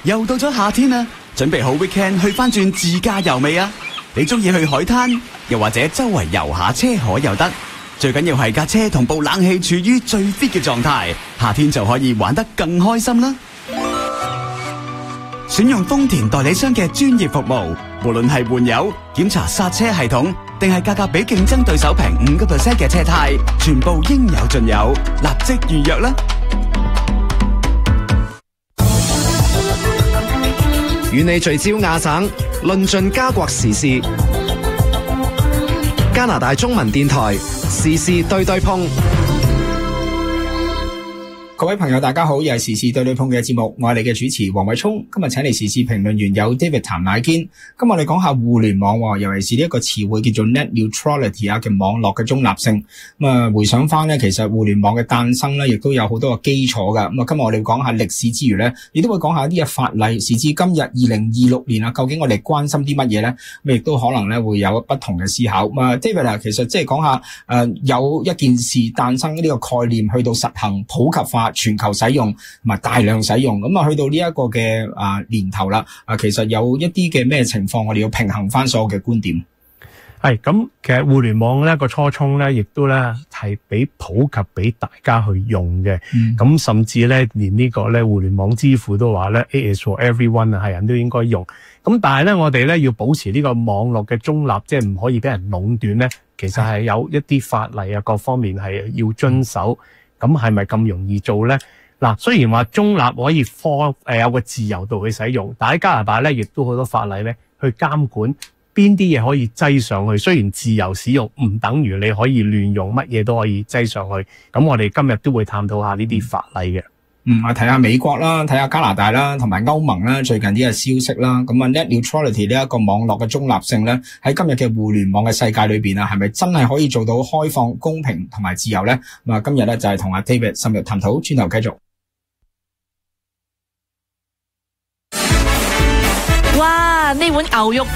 又到咗夏天啦，準備好 weekend 去翻轉自駕遊未啊？你中意去海灘，又或者周圍遊下車河又得，最緊要係架車同部冷氣處於最 fit 嘅狀態，夏天就可以玩得更開心啦。選用豐田代理商嘅專業服務，無論係換油、檢查剎車系統，定係價格比競爭對手平5% 嘅車胎，全部應有盡有，立即預約啦！ 與你聚焦亞省，論盡加國時事。加拿大中文電台時事對對碰。 各位朋友大家好，又係時事對對碰嘅節目，我係你嘅主持黃偉聰。今日請嚟時事評論員有 David 譚乃堅。今日我哋講下互聯網，尤其是呢一個詞彙叫做 net neutrality 嘅網絡嘅中立性。回想翻呢，其實互聯網嘅誕生呢，亦都有好多個基礎噶。今日我哋講下歷史之餘呢，亦都會講下啲嘅法例。時至今日2026年究竟我哋關心啲乜嘢呢？亦都可能咧會有不同嘅思考。David 其實即係講下有一件事誕生呢個概念去到實行普及化，全球使用同埋大量使用，去到呢一個嘅年頭啦，其實有一啲嘅咩情況，我哋要平衡翻所有嘅觀點。 係咁，其實互聯網咧個初衷咧，亦都咧係俾普及俾大家去用嘅。咁甚至咧，連呢個咧互聯網支付都話咧 ，it is for everyone 係人都應該用。咁但係咧，我哋咧要保持呢個網絡嘅中立，即係唔可以俾人壟斷咧。其實係有一啲法例啊，各方面係要遵守。咁係咪咁容易做咧？嗱，雖然話中立可以有個自由度去使用，但喺加拿大咧，亦都好多法例咧去監管邊啲嘢可以擠上去。雖然自由使用唔等於你可以亂用，乜嘢都可以擠上去。咁我哋今日都會探討下呢啲法例嘅。 我睇下美國啦，睇下加拿大啦，同埋歐盟啦，最近啲嘅消息啦。net neutrality 呢一個網絡嘅中立性咧，喺今日嘅互聯網嘅世界裏邊係咪真係可以做到開放、公平同埋自由咧？今日咧就係同阿 David 深入探討，轉頭繼續。 哇！呢碗牛肉